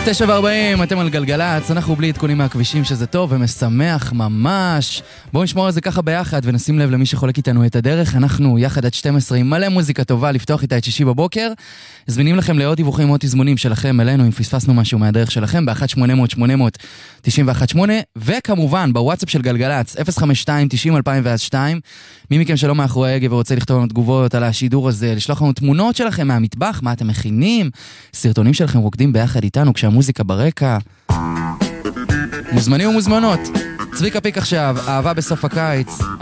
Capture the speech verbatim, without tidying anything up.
תשע וארבעים, אתם על גלגלץ, אנחנו בלי עדכונים מהכבישים שזה טוב ומשמח ממש. בואו נשמור על זה ככה ביחד ונשים לב למי שחולק איתנו את הדרך. אנחנו יחד עד שתים עשרה עם מלא מוזיקה טובה לפתוח איתה את שישי בבוקר. זמינים לכם לעוד דיווחים, עוד תזמונים שלכם אלינו אם פספסנו משהו מהדרך שלכם ב-אחת שמונה אפס אפס שמונה אפס אפס תשעים ואחת שמונה, וכמובן בוואטסאפ של גלגלץ אפס חמש שתיים תשעים אלפיים ושתיים. מי מכם שלא מאחורי ההגה ורוצה לכתוב לנו תגובות על השידור הזה, לשלוח לנו תמונות שלכם מהמטבח, מה אתם מכינים, סרטונים שלכם רוקדים ביחד איתנו כשהמוזיקה ברקע. מוזמנים ומוזמנות. צביקה פיק עכשיו, אהבה בסוף הקיץ,